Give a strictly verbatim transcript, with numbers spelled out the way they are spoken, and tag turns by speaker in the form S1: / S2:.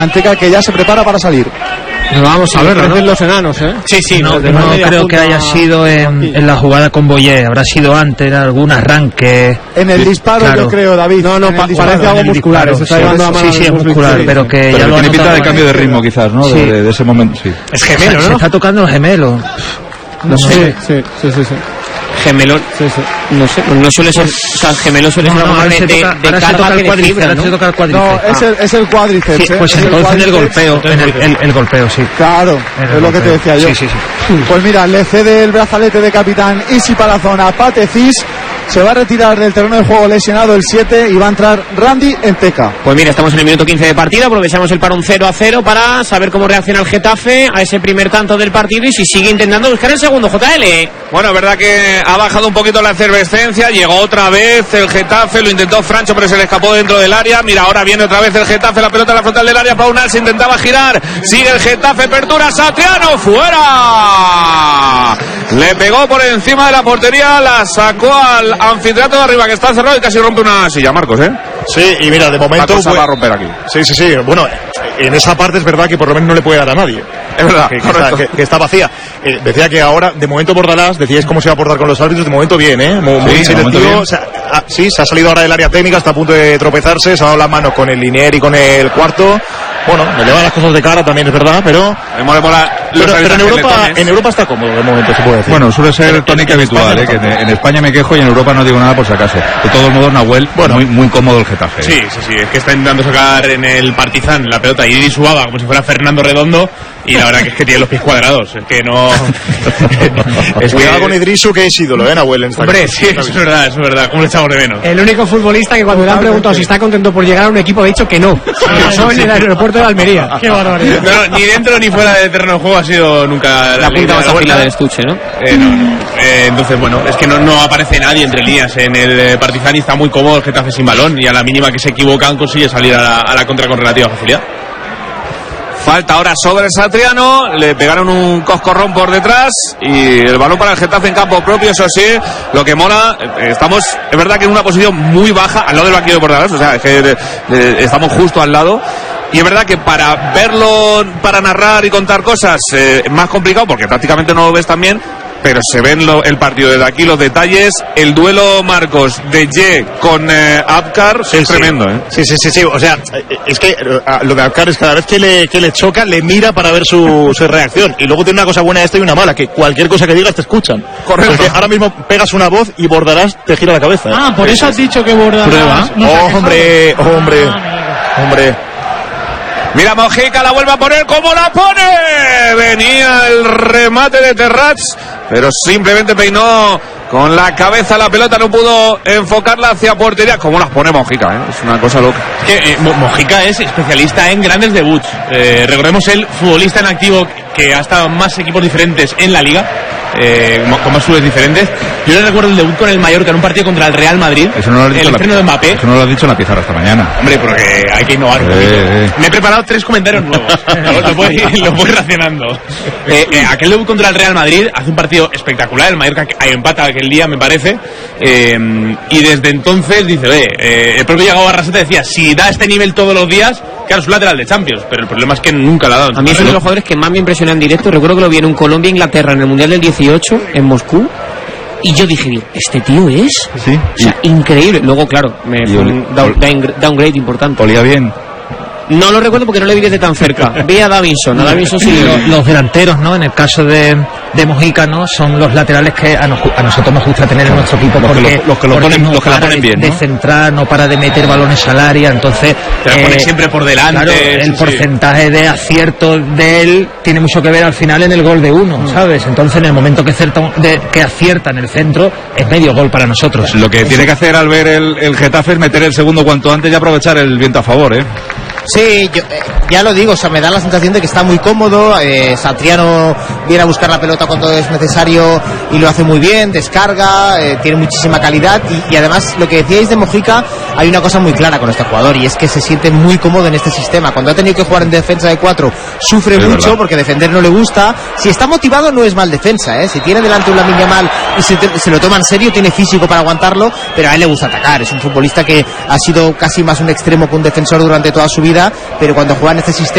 S1: Anteca, que ya se prepara para salir.
S2: Nos vamos a ver, ¿no?
S3: Los enanos, ¿eh?
S2: Sí, sí,
S3: no,
S2: no,
S3: no
S2: creo que haya sido en, en la jugada con Boyé, habrá sido antes, en algún arranque.
S1: En el disparo,
S2: claro.
S1: Yo creo, David.
S3: No, no, pa parece algo muscular.
S2: Disparo,
S3: se está
S2: sí,
S3: llevando a mano
S2: sí, sí, es muscular,
S3: sí,
S2: pero que
S4: pero
S2: ya lo
S4: tiene pinta de cambio de ritmo, quizás, ¿no?
S2: Sí.
S4: De, de ese momento, sí.
S2: Es gemelo, ¿no? Se está tocando el gemelo. No
S3: sí,
S2: sé.
S3: Sí, sí, sí, sí.
S5: Gemelo,
S3: sí, sí.
S5: no sé, no suele ser, o sea, gemelo suele
S2: no,
S5: ser
S2: no,
S5: algo más de, de,
S2: toca,
S5: de carga que de fibra, ¿no?
S2: Se toca el cuádriceps.
S1: No, es el, es el cuádriceps.
S2: Sí,
S1: ¿eh?
S2: pues
S1: es
S2: entonces
S1: el
S2: en el golpeo, en el, el, el golpeo, sí.
S1: Claro,
S2: en
S1: es lo que te decía yo.
S2: Sí, sí, sí.
S1: Pues mira, le cede el brazalete de capitán Isi Palazón a Patecis. Se va a retirar del terreno de juego lesionado el siete y va a entrar Randy Enteca.
S5: Pues mira, estamos en el minuto quince de partido, aprovechamos el parón cero a cero para saber cómo reacciona el Getafe a ese primer tanto del partido y si sigue intentando buscar el segundo. J L.
S6: Bueno, es verdad que ha bajado un poquito la efervescencia, llegó otra vez el Getafe, lo intentó Francho pero se le escapó dentro del área. Mira, ahora viene otra vez el Getafe, la pelota en la frontal del área, Paunal se intentaba girar, sigue el Getafe, apertura, Satriano, fuera. Le pegó por encima de la portería, la sacó al anfiteatro de arriba que está cerrado y casi rompe una silla, Marcos, ¿eh?
S7: Sí, y mira, de momento...
S6: La cosa va a romper aquí.
S7: Sí, sí, sí, bueno, en esa parte es verdad que por lo menos no le puede dar a nadie.
S6: Es verdad,
S7: que, que, está, que, que está vacía. Eh, decía que ahora, de momento Bordalás, decíais cómo se iba a portar con los árbitros, de momento bien, ¿eh? Muy, muy
S4: sí,
S7: selectivo. O sea, ah, sí, se ha salido ahora del área técnica, está a punto de tropezarse, se ha dado las manos con el Linier y con el cuarto. Bueno, me lleva las cosas de cara también, es verdad, pero...
S6: Me mola, mola
S7: pero, pero en, Europa, en Europa está cómodo de momento, se puede decir.
S4: Bueno, suele ser el tónica habitual, ¿eh? Que en España me quejo y en Europa no digo nada por si acaso. De todos modos, Nahuel, bueno, muy, muy cómodo el Getafe.
S8: Sí, sí, sí, es que está intentando sacar en el Partizan la pelota y Iris Suaga como si fuera Fernando Redondo y la verdad que es que tiene los pies cuadrados, es que no...
S7: es Cuidado que... con Idrisu, que es ídolo, ¿eh, Nahuel? En esta
S8: Hombre,
S7: casa.
S8: sí, eso es verdad, eso es verdad, ¿cómo le echamos de menos?
S3: El único futbolista que cuando le han preguntado si está contento por llegar a un equipo ha dicho que no. Eso en el aeropuerto de Almería. Qué barbaridad.
S8: No, ni dentro ni fuera del terreno de juego ha sido nunca
S5: la, la punta más afilada del estuche, ¿no?
S8: Eh, no, no. Eh, entonces, bueno, es que no, no aparece nadie entre líneas en el eh, Partizan y está muy cómodo el Getafe sin balón y a la mínima que se equivocan consigue salir a la, a la contra con relativa facilidad.
S6: Falta ahora sobre Satriano, le pegaron un coscorrón por detrás y el balón para el Getafe en campo propio, eso sí, lo que mola, estamos, es verdad que en una posición muy baja, al lado del banquillo de Bordalás, o sea, es que eh, eh, estamos justo al lado. Y es verdad que para verlo, para narrar y contar cosas, eh, es más complicado porque prácticamente no lo ves tan bien, pero se ven lo, el partido desde aquí, los detalles. El duelo, Marcos, de Ye con eh, Abkar sí, es sí. tremendo, ¿eh?
S7: Sí, sí, sí, sí, o sea, es que lo de Abkar es cada vez que le, que le choca, le mira para ver su, su reacción. Y luego tiene una cosa buena esto y una mala, que cualquier cosa que digas te escuchan.
S6: Correcto.
S7: Porque ahora mismo pegas una voz y Bordalás te gira la cabeza. ¿eh?
S3: Ah, por eso has dicho que Bordalás...
S7: Prueba. No oh, hombre, oh, hombre, hombre.
S6: Mira, Mojica la vuelve a poner, ¿cómo la pone? Venía el remate de Terrats, pero simplemente peinó con la cabeza la pelota, no pudo enfocarla hacia portería. ¿Cómo las pone Mojica? ¿eh? Es una cosa loca.
S8: Es que eh, Mojica es especialista en grandes debuts. Eh, recordemos el futbolista en activo que ha estado en más equipos diferentes en la liga. Eh, con más clubes diferentes. Yo le recuerdo el debut con el Mallorca en un partido contra el Real Madrid.
S4: Eso no lo has dicho
S8: el estreno de Mbappé.
S4: Eso no lo has dicho en la pizarra esta mañana.
S8: Hombre, porque hay que innovar un poquito. Eh, eh. Me he preparado tres comentarios nuevos. lo, voy, lo voy racionando. Eh, eh, aquel debut contra el Real Madrid hace un partido espectacular. El Mallorca empata aquel día, me parece. Eh, y desde entonces dice, ve, eh, el propio Iago Barrasate decía, si da este nivel todos los días, claro, es un lateral de Champions, pero el problema es que nunca la ha dado.
S5: A mí es uno de los jugadores que más me impresiona en directo. Recuerdo que lo vi en un Colombia-Inglaterra en el Mundial del dieciocho, en Moscú, y yo dije, este tío es...
S4: Sí.
S5: O sea, increíble. Luego, claro, me fue un down, downgrade importante.
S4: Olía bien.
S5: No lo recuerdo porque no le vi desde tan cerca. Vi a Davinson, a Davinson sí.
S2: Los, los delanteros, ¿no? En el caso de, de Mojica, ¿no? Son los laterales que a, nos, a nosotros nos gusta tener en nuestro equipo
S4: los
S2: porque,
S4: que lo, los que lo ponen,
S2: no
S4: los que la ponen
S2: de,
S4: bien, ¿no?
S2: de centrar, no para de meter balones al área, entonces
S8: te la eh, pone siempre por delante.
S2: Claro, el
S8: sí,
S2: porcentaje de acierto de él tiene mucho que ver al final en el gol de uno, ¿sabes? Entonces en el momento que acierta, de, que acierta en el centro es medio gol para nosotros.
S4: Lo que Eso. tiene que hacer al ver el, el Getafe es meter el segundo cuanto antes y aprovechar el viento a favor, ¿eh?
S9: Sí, yo, eh, ya lo digo, o sea, me da la sensación de que está muy cómodo. eh, Satriano viene a buscar la pelota cuando es necesario y lo hace muy bien, descarga, eh, tiene muchísima calidad y, y además lo que decíais de Mojica, hay una cosa muy clara con este jugador y es que se siente muy cómodo en este sistema. Cuando ha tenido que jugar en defensa de cuatro sufre es mucho verdad. Porque defender no le gusta. Si está motivado no es mal defensa, ¿eh? Si tiene delante un Lamine Yamal y se, se lo toma en serio, tiene físico para aguantarlo, pero a él le gusta atacar. Es un futbolista que ha sido casi más un extremo que un defensor durante toda su vida, pero cuando juega en este sistema